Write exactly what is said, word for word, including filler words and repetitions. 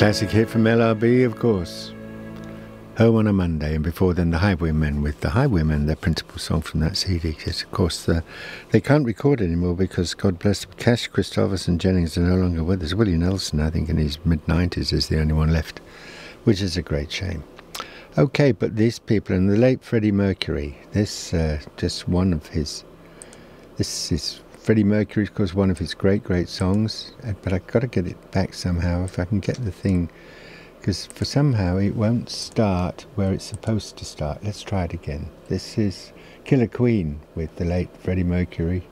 Classic hit from L R B, of course. Home on a Monday, and before then the Highwaymen with the Highwaymen, their principal song from that C D. Yes, of course, the, they can't record anymore because, God bless them, Cash, Christopherson, Jennings are no longer with us. Willie Nelson, I think in his mid nineties, is the only one left, which is a great shame. Okay, but these people, and the late Freddie Mercury, this uh, just one of his, this is Freddie Mercury, of course, one of his great, great songs, but I've got to get it back somehow, if I can get the thing, because for somehow it won't start where it's supposed to start. Let's try it again. This is Killer Queen with the late Freddie Mercury.